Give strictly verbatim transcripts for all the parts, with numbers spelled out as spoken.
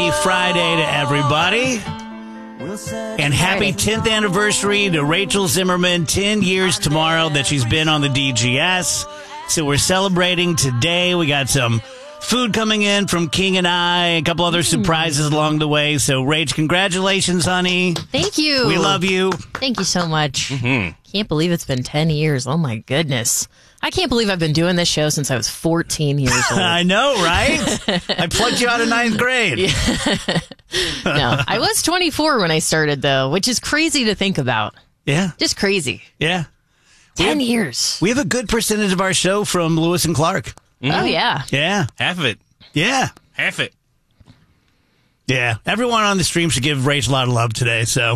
happy Friday to everybody. And happy tenth anniversary to Rachel Zimmerman. ten years tomorrow that she's been on the D G S. So we're celebrating today. We got some food coming in from King and I, a couple other surprises mm. along the way. So, Rach, congratulations, honey. Thank you. We love you. Thank you so much. Mm-hmm. Can't believe it's been ten years. Oh, my goodness. I can't believe I've been doing this show since I was fourteen years old. I know, right? I plugged you out of ninth grade. Yeah. No, I was twenty-four when I started, though, which is crazy to think about. Yeah. Just crazy. Yeah. Ten we have, years. We have a good percentage of our show from Lewis and Clark. Mm-hmm. Oh, yeah. Yeah. Half of it. Yeah. Half it. Yeah. Everyone on the stream should give Rach a lot of love today. So,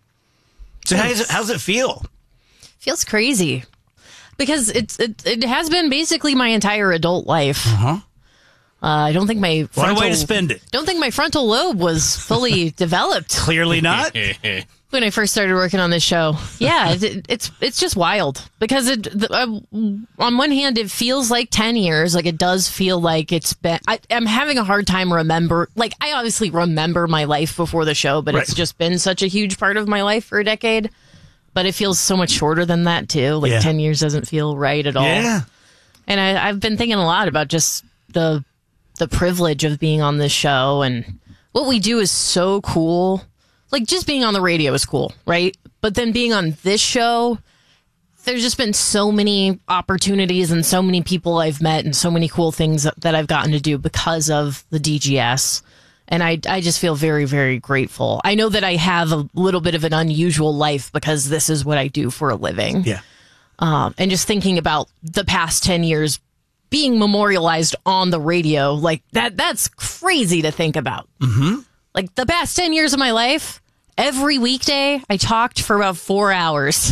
so how's it, how's it feel? Feels crazy. Because it's it, it has been basically my entire adult life. Uh-huh. Uh, I don't think my frontal, what a way to spend it. Don't think my frontal lobe was fully developed. Clearly not. When I first started working on this show, yeah, it, it's it's just wild because it. The, uh, on one hand, it feels like ten years. Like it does feel like it's been. I, I'm having a hard time remember. Like I obviously remember my life before the show, but right. It's just been such a huge part of my life for a decade. But it feels so much shorter than that too. Like yeah. ten years doesn't feel right at all. Yeah. And I, I've been thinking a lot about just the the privilege of being on this show, and what we do is so cool. Like, just being on the radio is cool, right? But then being on this show, there's just been so many opportunities and so many people I've met and so many cool things that I've gotten to do because of the D G S. And I, I just feel very, very grateful. I know that I have a little bit of an unusual life because this is what I do for a living. Yeah. Um, and just thinking about the past ten years being memorialized on the radio, like that, that's crazy to think about. Mm-hmm. Like the past ten years of my life, every weekday, I talked for about four hours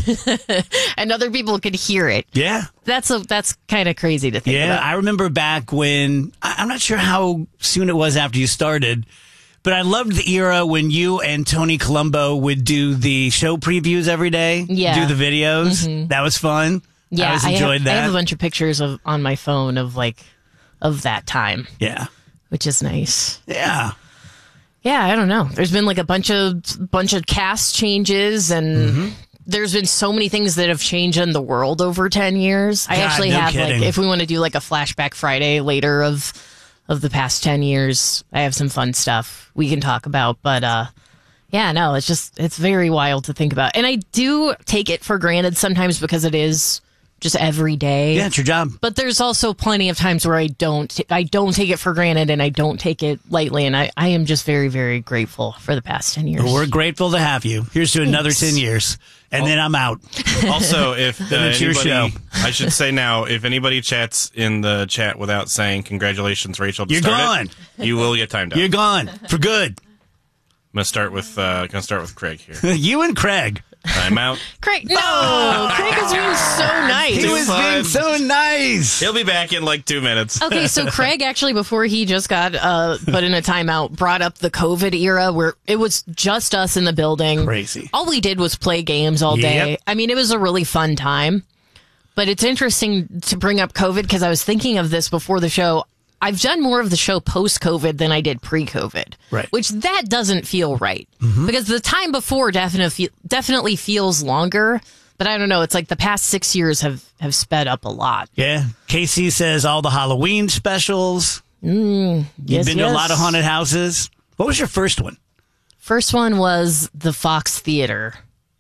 and other people could hear it. Yeah. That's a, that's kind of crazy to think yeah, about. I remember back when, I'm not sure how soon it was after you started, but I loved the era when you and Tony Colombo would do the show previews every day. Yeah. Do the videos. Mm-hmm. That was fun. Yeah. I always enjoyed I have, that. I have a bunch of pictures of on my phone of like, of that time. Yeah. Which is nice. Yeah. Yeah, I don't know. There's been like a bunch of bunch of cast changes, and mm-hmm. there's been so many things that have changed in the world over ten years. I God, actually no have kidding. like, if we want to do like a flashback Friday later of of the past ten years, I have some fun stuff we can talk about. But uh, yeah, no, it's just it's very wild to think about, and I do take it for granted sometimes because it is just every day. Yeah, it's your job. But there's also plenty of times where I don't I don't take it for granted and I don't take it lightly. And I, I am just very, very grateful for the past ten years. Well, we're grateful to have you. Here's to Thanks. another ten years. And well, then I'm out. Also, if uh, it's your anybody, show. I should say now, if anybody chats in the chat without saying congratulations, Rachel, to You're start gone. It, you will get timed out. You're gone for good. I'm gonna start with uh, gonna start with Craig here. You and Craig. Time out. Craig, no! Craig is being so nice. He was fun. being so nice. He'll be back in like two minutes. Okay, so Craig actually, before he just got uh, put in a timeout, brought up the COVID era where it was just us in the building. Crazy. All we did was play games all day. Yep. I mean, it was a really fun time. But it's interesting to bring up COVID because I was thinking of this before the show. I've done more of the show post-COVID than I did pre-COVID. Right. Which that doesn't feel right. Mm-hmm. Because the time before definitely definitely feels longer. But I don't know. It's like the past six years have, have sped up a lot. Yeah. Casey says all the Halloween specials. Mm, You've yes, been yes. to a lot of haunted houses. What was your first one? First one was the Fox Theater.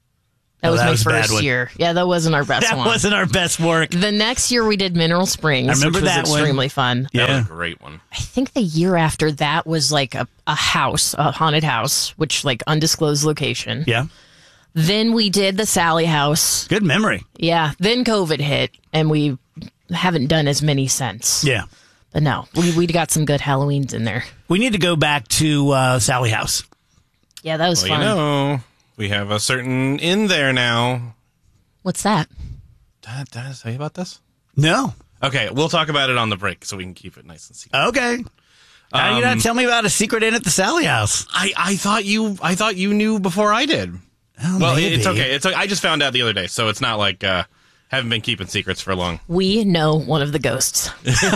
That Oh, was that my was a bad first one. year. Yeah, that wasn't our best That one. wasn't our best work. The next year we did Mineral Springs, I remember which was that one. extremely fun. Yeah. That was a great one. I think the year after that was like a, a house, a haunted house, which like undisclosed location. Yeah. Then we did the Sally House. Good memory. Yeah. Then COVID hit, and we haven't done as many since. Yeah. But no, we we got some good Halloweens in there. We need to go back to uh, Sally House. Yeah, that was Well, fun. you know, we have a certain in there now. What's that? Did I, did I tell you about this? No. Okay, we'll talk about it on the break so we can keep it nice and secret. Okay. How do you not Um, tell me about a secret in at the Sally House? I, I thought you I thought you knew before I did. Oh, Well, maybe. it's okay. It's okay. I just found out the other day, so it's not like uh, haven't been keeping secrets for long. We know one of the ghosts.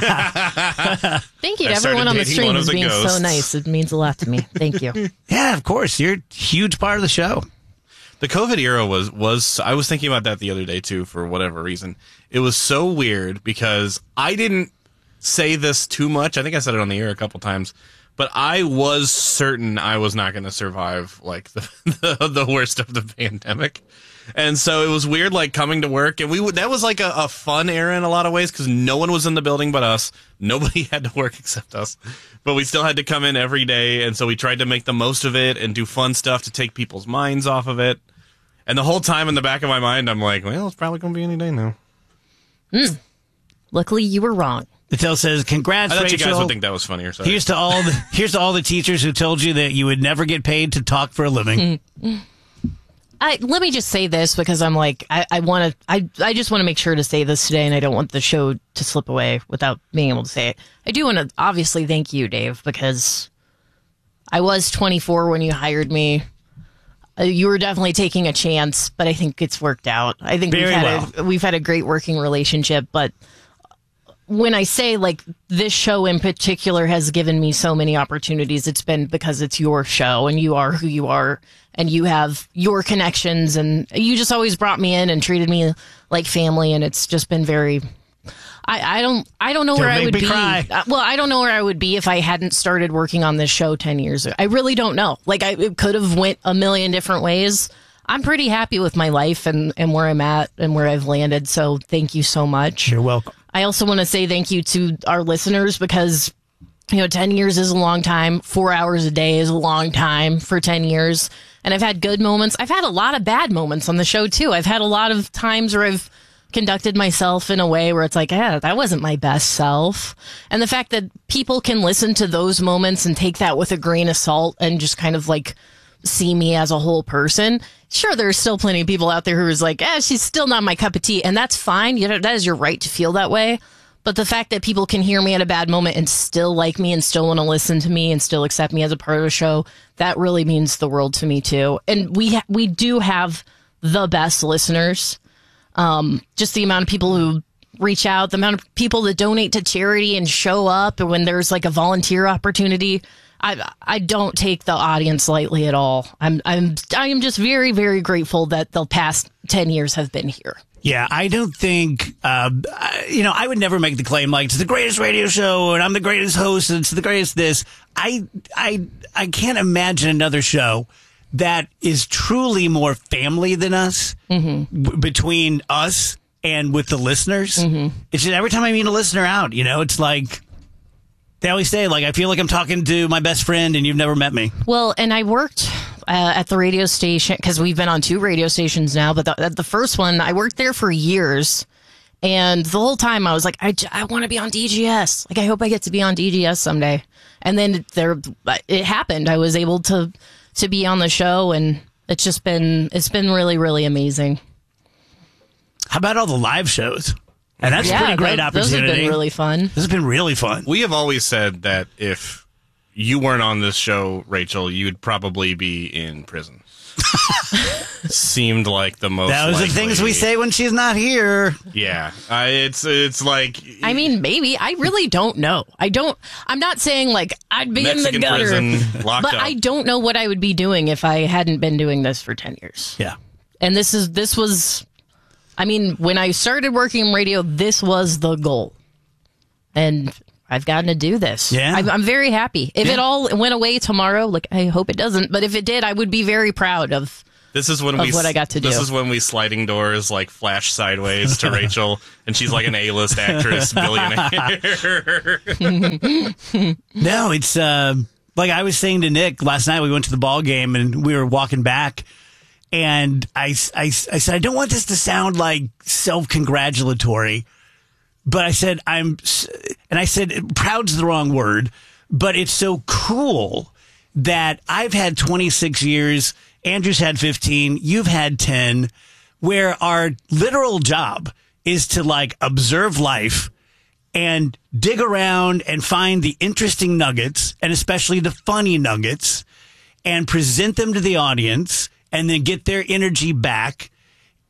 Thank you to I everyone on the dating stream one of who's the being ghosts. so nice. It means a lot to me. Thank you. Yeah, of course. You're a huge part of the show. The COVID era was, was, I was thinking about that the other day too, for whatever reason. It was so weird because I didn't say this too much. I think I said it on the air a couple times, but I was certain I was not going to survive like the, the, the worst of the pandemic. And so it was weird, like coming to work, and we would, that was like a, a fun era in a lot of ways because no one was in the building but us. Nobody had to work except us, but we still had to come in every day. And so we tried to make the most of it and do fun stuff to take people's minds off of it. And the whole time in the back of my mind, I'm like, well, it's probably going to be any day now. Mm. Luckily, you were wrong. Patel says, congrats, I thought Rachel. you guys would think that was funnier. Sorry. Here's to all the here's to all the teachers who told you that you would never get paid to talk for a living. I, let me just say this because I'm like, I, I want to, I, I just want to make sure to say this today, and I don't want the show to slip away without being able to say it. I do want to obviously thank you, Dave, because I was twenty-four when you hired me. Uh, you were definitely taking a chance, but I think it's worked out. I think Very we've had well. a, we've had a great working relationship, but when I say like this show in particular has given me so many opportunities, it's been because it's your show and you are who you are and you have your connections, and you just always brought me in and treated me like family, and it's just been very. I, I don't I don't know Don't where I make would me be. cry. Uh, Well, I don't know where I would be if I hadn't started working on this show ten years ago. I really don't know. Like I it could have went a million different ways. I'm pretty happy with my life and, and where I'm at and where I've landed. So thank you so much. You're welcome. I also want to say thank you to our listeners because, you know, ten years is a long time. Four hours a day is a long time for ten years. And I've had good moments. I've had a lot of bad moments on the show, too. I've had a lot of times where I've conducted myself in a way where it's like, yeah, that wasn't my best self. And the fact that people can listen to those moments and take that with a grain of salt and just kind of like see me as a whole person. Sure, there's still plenty of people out there who is like, eh, she's still not my cup of tea. And that's fine. You know, that is your right to feel that way. But the fact that people can hear me at a bad moment and still like me and still want to listen to me and still accept me as a part of the show, that really means the world to me too. And we ha- we do have the best listeners. Um, just the amount of people who reach out, the amount of people that donate to charity and show up, and when there's like a volunteer opportunity, I I don't take the audience lightly at all. I'm I'm I am just very very grateful that the past ten years have been here. Yeah, I don't think, uh, I- you know, I would never make the claim like it's the greatest radio show and I'm the greatest host and it's the greatest this. I, I, I can't imagine another show that is truly more family than us Mm-hmm. w- between us and with the listeners. Mm-hmm. It's just every time I meet a listener out, you know, it's like they always say, like, I feel like I'm talking to my best friend and you've never met me. Well, and I worked uh, at the radio station because we've been on two radio stations now, but the, the first one, I worked there for years. And the whole time I was like, I, j- I want to be on D G S. Like, I hope I get to be on D G S someday. And then there, it happened. I was able to, to be on the show, and it's just been, it's been really, really amazing. How about all the live shows? And that's a pretty great tho- opportunity. Those have been really fun. This has been really fun. We have always said that if you weren't on this show, Rachel, you'd probably be in prison. Seemed like the most. That was likely. the things we say when she's not here. Yeah, uh, it's it's like I mean, maybe. I really don't know. I don't, I'm not saying like I'd be Mexican in the gutter, prison, locked but up. I don't know what I would be doing if I hadn't been doing this for ten years. Yeah. And this is, this was, I mean, when I started working in radio, this was the goal. And I've gotten to do this. Yeah. I'm, I'm very happy. If Yeah. it all went away tomorrow, like I hope it doesn't, but if it did, I would be very proud of. This is when of we what I got to This do. is when we sliding doors like flash sideways to Rachel, and she's like an A-list actress, billionaire. No, it's uh, like I was saying to Nick last night. We went to the ball game and we were walking back, and I, I, I said I don't want this to sound like self-congratulatory, but I said I'm, s- and I said proud's the wrong word, but it's so cool that I've had twenty-six years. Andrew's had fifteen. You've had ten. Where our literal job is to like observe life and dig around and find the interesting nuggets, and especially the funny nuggets, and present them to the audience and then get their energy back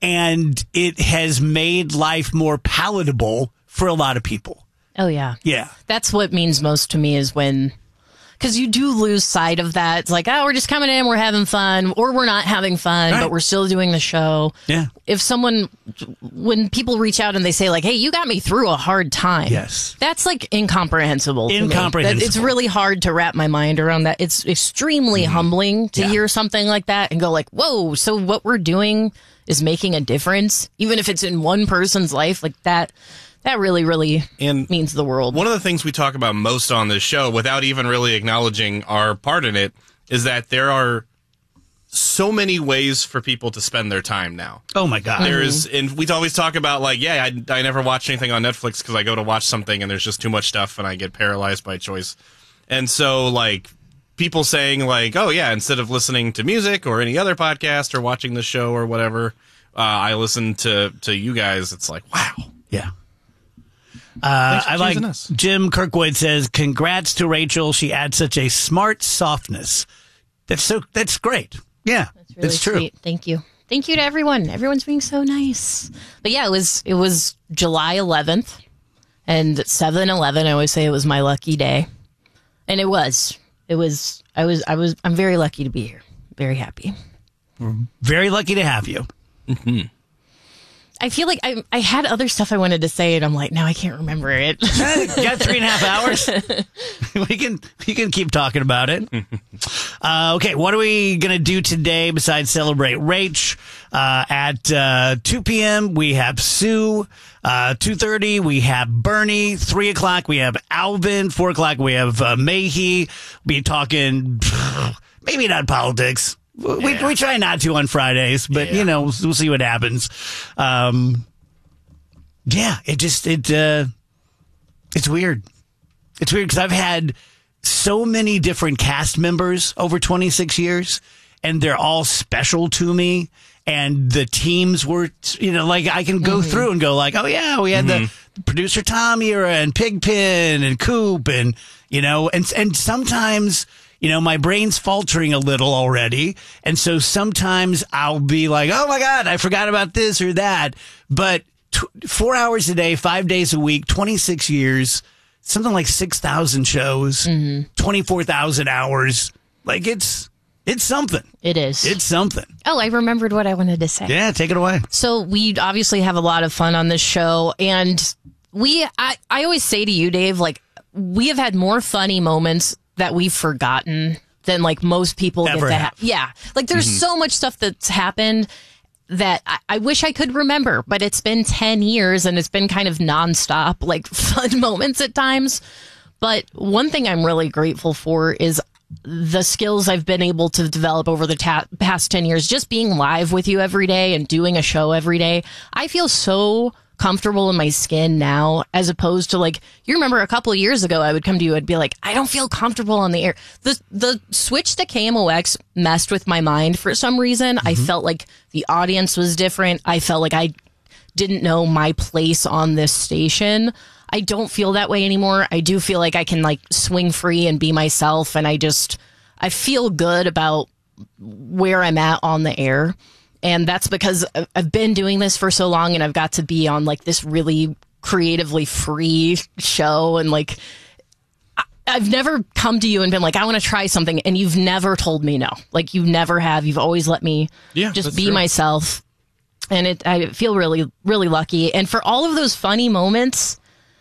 and it has made life more palatable for a lot of people. Oh, yeah. Yeah. That's what means most to me is when, because you do lose sight of that. It's like, oh, we're just coming in, we're having fun, or we're not having fun, Right. but we're still doing the show. Yeah. If someone, when people reach out and they say like, hey, you got me through a hard time. Yes. That's like incomprehensible. to me. Incomprehensible. That- It's really hard to wrap my mind around that. It's extremely Mm-hmm. humbling to Yeah. hear something like that and go like, whoa, so what we're doing is making a difference, even if it's in one person's life. Like that, that really, really And means the world. one of the things we talk about most on this show, without even really acknowledging our part in it, is that there are so many ways for people to spend their time now. Oh my God. There's, and we always talk about like, yeah, I, I never watch anything on Netflix because I go to watch something and there's just too much stuff and I get paralyzed by choice. And so like people saying like, oh yeah, instead of listening to music or any other podcast or watching the show or whatever, uh, I listen to, to you guys. It's like, wow. Yeah. Uh, I like choosing us. Jim Kirkwood says, congrats to Rachel. She adds such a smart softness. That's so, that's great. Yeah, That's really it's true. sweet. Thank you. Thank you to everyone. Everyone's being so nice. But yeah, it was it was July eleventh and seven eleven. I always say it was my lucky day. And it was. It was I was I was I'm very lucky to be here. Very happy. Very lucky to have you. I feel like I I had other stuff I wanted to say and I'm like, now I can't remember it. You got three and a half hours. we can we can keep talking about it. Uh, okay, what are we gonna do today besides celebrate Rach? Uh, at uh, two p.m. we have Sue. Uh, two thirty we have Bernie. Three o'clock we have Alvin. Four o'clock we have uh, Mahee. Be talking maybe not politics. We Yeah. we try not to on Fridays, but Yeah. you know we'll see what happens. Um, yeah, it just it uh, it's weird. It's weird because I've had so many different cast members over twenty-six years, and they're all special to me. And the teams were, you know, like I can go Mm-hmm. through and go like, oh yeah, we had the producer Tom era and Pigpen and Coop and you know, and and sometimes. You know, my brain's faltering a little already. And so sometimes I'll be like, oh my God, I forgot about this or that. But t- four hours a day, five days a week, twenty-six years, something like six thousand shows, twenty-four thousand hours. Like it's, it's something. It is. It's something. Oh, I remembered what I wanted to say. Yeah, take it away. So we obviously have a lot of fun on this show, and we I, I always say to you, Dave, like we have had more funny moments that we've forgotten than like most people Ever get to have. have. Yeah. Like there's so much stuff that's happened that I, I wish I could remember, but it's been ten years and it's been kind of nonstop, like fun moments at times. But one thing I'm really grateful for is the skills I've been able to develop over the ta- past ten years, just being live with you every day and doing a show every day. I feel so comfortable in my skin now, as opposed to like, you remember a couple of years ago, I would come to you and be like, I don't feel comfortable on the air. The, the switch to K M O X messed with my mind for some reason. I felt like the audience was different. I felt like I didn't know my place on this station. I don't feel that way anymore. I do feel like I can like swing free and be myself. And I just, I feel good about where I'm at on the air. And that's because I've been doing this for so long and I've got to be on like this really creatively free show. And like, I- I've never come to you and been like, I want to try something. And you've never told me no. Like you never have. You've always let me Yeah, just that's be true. myself. And it, I feel really, really lucky. And for all of those funny moments,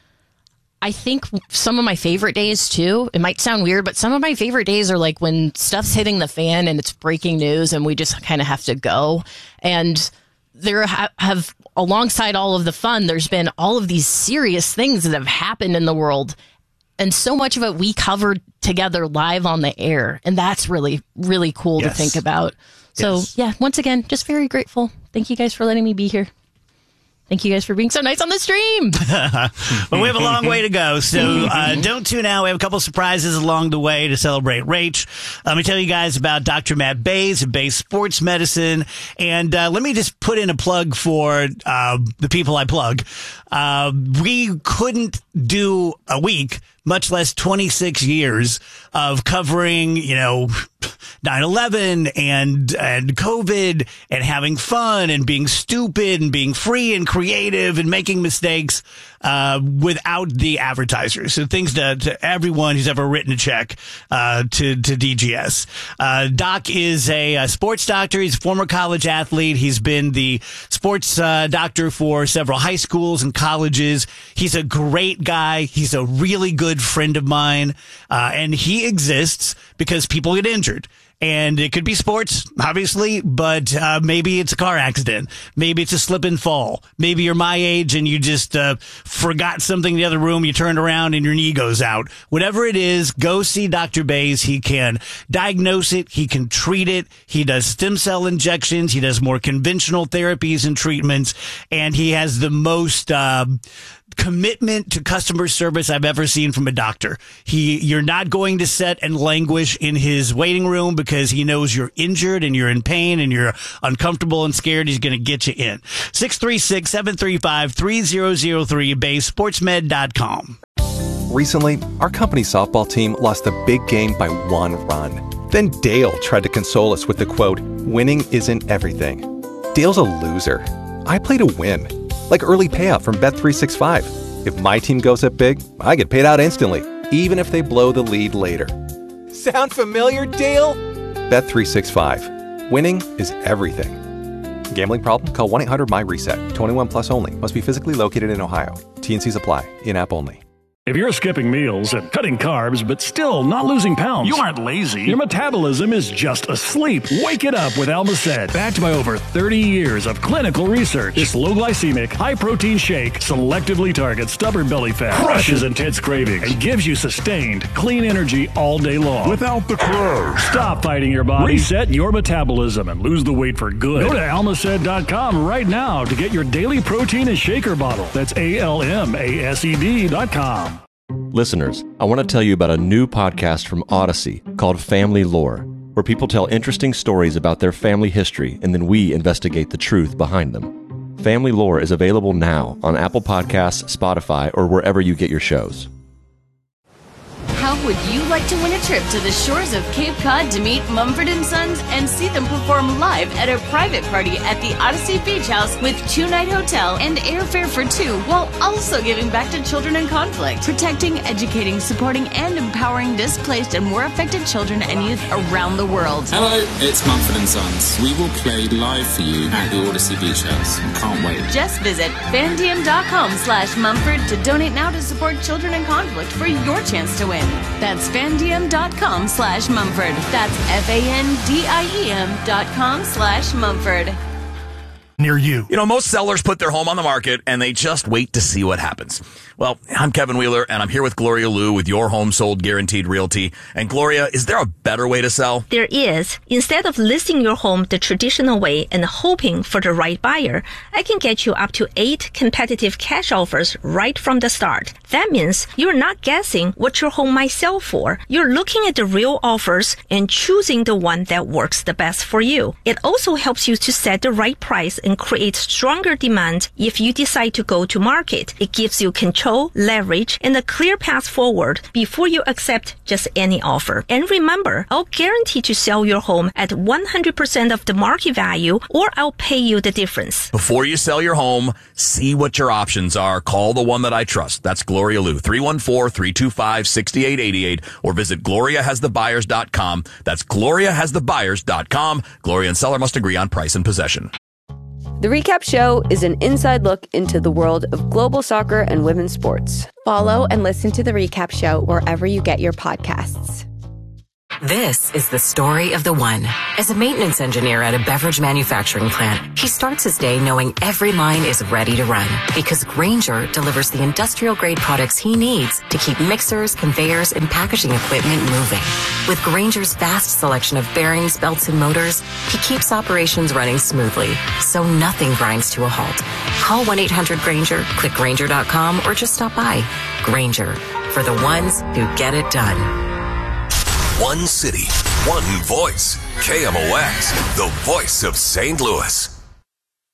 I think some of my favorite days too, it might sound weird, but some of my favorite days are like when stuff's hitting the fan and it's breaking news and we just kind of have to go. And there ha- have, alongside all of the fun, there's been all of these serious things that have happened in the world. And so much of it we covered together live on the air. And that's really, really cool Yes. to think about. So Yes. yeah, once again, just very grateful. Thank you guys for letting me be here. Thank you guys for being so nice on the stream. But we have a long way to go, so uh, don't tune out. We have a couple surprises along the way to celebrate Rach. Let me tell you guys about Doctor Matt Bays of Bays Sports Medicine. And uh, let me just put in a plug for uh, the people I plug. Uh, we couldn't do a week, much less twenty-six years of covering, you know, nine eleven and, and COVID and having fun and being stupid and being free and creative and making mistakes, uh, without the advertisers. So things to, to everyone who's ever written a check, uh, to, to D G S. Uh, Doc is a, a sports doctor. He's a former college athlete. He's been the sports, uh, doctor for several high schools and colleges. He's a great guy. He's a really good friend of mine. Uh, and he exists because people get injured. And it could be sports, obviously, but uh, maybe it's a car accident. Maybe it's a slip and fall. Maybe you're my age and you just uh, forgot something in the other room. You turned around and your knee goes out. Whatever it is, go see Doctor Bays. He can diagnose it. He can treat it. He does stem cell injections. He does more conventional therapies and treatments. And he has the most uh, commitment to customer service I've ever seen from a doctor. He, you're not going to sit and languish in his waiting room because he knows you're injured and you're in pain and you're uncomfortable and scared. He's going to get you in. six three six, seven three five, three zero zero three, bays sports med dot com. Recently, our company softball team lost a big game by one run. Then Dale tried to console us with the quote, "Winning isn't everything." Dale's a loser. I play to win. Like early payout from Bet three sixty-five. If my team goes up big, I get paid out instantly, even if they blow the lead later. Sound familiar, Dale? Bet three sixty-five. Winning is everything. Gambling problem? Call one eight hundred M Y reset. twenty-one plus only. Must be physically located in Ohio. T N Cs apply. In-app only. If you're skipping meals and cutting carbs, but still not losing pounds, you aren't lazy. Your metabolism is just asleep. Wake it up with Almacet. Backed by over thirty years of clinical research, this low-glycemic, high-protein shake selectively targets stubborn belly fat, crushes intense cravings, and gives you sustained, clean energy all day long. Without the carbs. Stop fighting your body. Reset your metabolism and lose the weight for good. Go to almacet dot com right now to get your daily protein and shaker bottle. That's A L M A S E D dot com. Listeners, I want to tell you about a new podcast from Odyssey called Family Lore, where people tell interesting stories about their family history and then we investigate the truth behind them. Family Lore is available now on Apple Podcasts, Spotify, or wherever you get your shows. How would you like to win a trip to the shores of Cape Cod to meet Mumford and Sons and see them perform live at a private party at the Odyssey Beach House with two-night hotel and airfare for two, while also giving back to children in conflict, protecting, educating, supporting, and empowering displaced and war affected children and youth around the world? Hello, it's Mumford and Sons. We will play live for you at the Odyssey Beach House. Can't wait. Just visit fandiem dot com slash Mumford to donate now to support children in conflict for your chance to win. That's fandiem dot com slash Mumford. That's F A N D I E M dot com slash Mumford. Near you. You know, most sellers put their home on the market and they just wait to see what happens. Well, I'm Kevin Wheeler and I'm here with Gloria Liu with Your Home Sold Guaranteed Realty. And Gloria, is there a better way to sell? There is. Instead of listing your home the traditional way and hoping for the right buyer, I can get you up to eight competitive cash offers right from the start. That means you're not guessing what your home might sell for. You're looking at the real offers and choosing the one that works the best for you. It also helps you to set the right price and create stronger demand if you decide to go to market. It gives you control, leverage, and a clear path forward before you accept just any offer. And remember, I'll guarantee to sell your home at one hundred percent of the market value, or I'll pay you the difference. Before you sell your home, see what your options are. Call the one that I trust. That's Gloria Liu, three one four, three two five, six eight eight eight, or visit gloria has the buyers dot com. That's gloria has the buyers dot com. Gloria and seller must agree on price and possession. The Recap Show is an inside look into the world of global soccer and women's sports. Follow and listen to The Recap Show wherever you get your podcasts. This is the story of the one. As a maintenance engineer at a beverage manufacturing plant, he starts his day knowing every line is ready to run because Grainger delivers the industrial-grade products he needs to keep mixers, conveyors, and packaging equipment moving. With Grainger's vast selection of bearings, belts, and motors, he keeps operations running smoothly, so nothing grinds to a halt. Call one eight hundred Grainger, click Grainger dot com, or just stop by. Grainger, for the ones who get it done. One city, one voice. K M O X, the voice of Saint Louis.